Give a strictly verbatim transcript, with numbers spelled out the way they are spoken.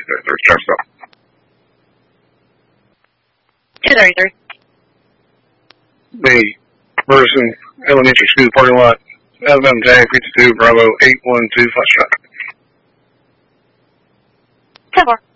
There's traffic stop. two thirty-three. The Ferguson Elementary School parking lot, Alabama tag fifty-two, Bravo eight one two, Foxtrot. ten four.